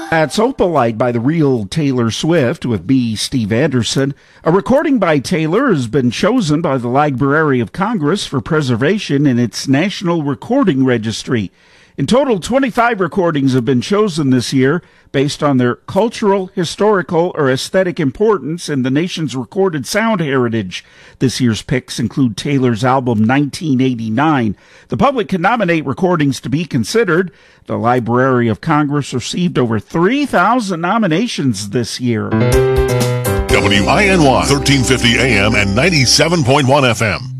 That's Opalite by the real Taylor Swift with B. Steve Anderson. A recording by Taylor has been chosen by the Library of Congress for preservation in its National Recording Registry. In total, 25 recordings have been chosen this year based on their cultural, historical, or aesthetic importance in the nation's recorded sound heritage. This year's picks include Taylor's album 1989. The public can nominate recordings to be considered. The Library of Congress received over 3,000 nominations this year. WINY 1350 AM and 97.1 FM.